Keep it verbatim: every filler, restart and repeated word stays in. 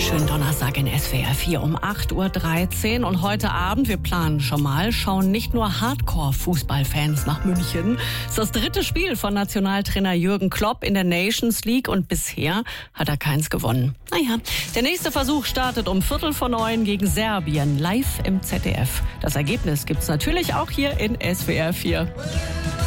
Schönen Donnerstag in S W R vier um acht Uhr dreizehn. Und heute Abend, wir planen schon mal, schauen nicht nur Hardcore-Fußballfans nach München. Es ist das dritte Spiel von Nationaltrainer Jürgen Klopp in der Nations League und bisher hat er keins gewonnen. Naja, der nächste Versuch startet um Viertel vor neun gegen Serbien, live im Z D F. Das Ergebnis gibt's natürlich auch hier in S W R vier.